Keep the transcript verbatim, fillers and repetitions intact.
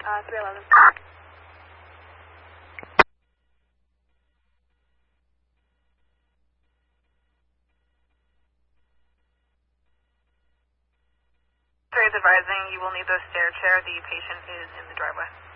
Uh, three eleven. Is advising you will need the stair chair. The patient is in the driveway.